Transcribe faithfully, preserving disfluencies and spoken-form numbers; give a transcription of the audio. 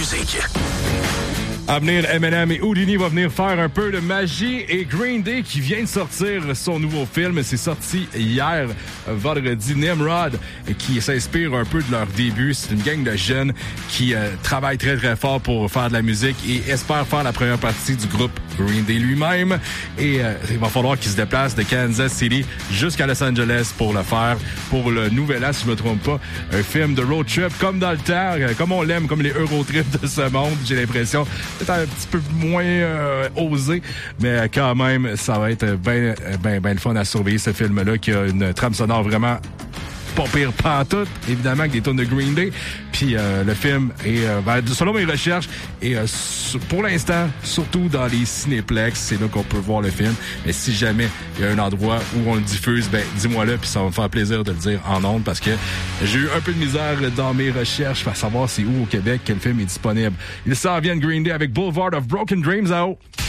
musique. À venir, Eminem et Houdini vont venir faire un peu de magie. Et Green Day qui vient de sortir son nouveau film. C'est sorti hier, vendredi. Nimrod, qui s'inspire un peu de leur début. C'est une gang de jeunes qui euh, travaillent très très fort pour faire de la musique et espèrent faire la première partie du groupe Green Day lui-même. Et euh, il va falloir qu'ils se déplacent de Kansas City jusqu'à Los Angeles pour le faire. Pour le nouvel an, si je me trompe pas, un film de road trip comme dans le temps, comme on l'aime, comme les Eurotrips de ce monde, j'ai l'impression. Peut-être un petit peu moins euh, osé, mais quand même, ça va être bien ben, ben le fun à surveiller, ce film-là, qui a une trame sonore vraiment pas pire pantoute, évidemment, avec des tonnes de Green Day. Puis euh, le film est, euh, ben, selon mes recherches, et euh, pour l'instant, surtout dans les cinéplex, c'est là qu'on peut voir le film. Mais si jamais il y a un endroit où on le diffuse, ben dis-moi-le, puis ça va me faire plaisir de le dire en ondes, parce que j'ai eu un peu de misère dans mes recherches pour savoir c'est où au Québec que le film est disponible. Il s'en vient de Green Day avec Boulevard of Broken Dreams à haut.